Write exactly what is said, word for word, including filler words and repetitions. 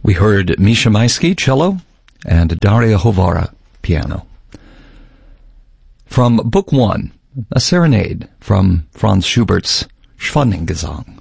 We heard Misha Maisky, cello, and Daria Hovara, piano. From Book One, a serenade from Franz Schubert's Schwanengesang.